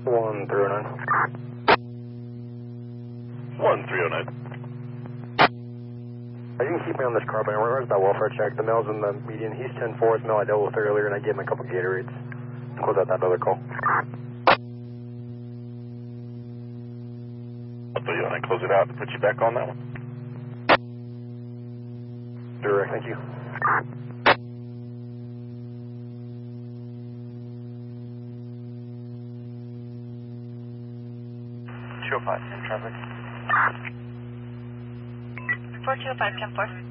1309. 1309. You can keep me on this car, but in regards to that welfare check, the mail's in the median. He's 10-4. His mail I dealt with earlier, and I gave him a couple Gatorades. Close out that other call. I'll tell you when I close it out to put you back on that one. Direct, thank you. In traffic. 4205, 10-4.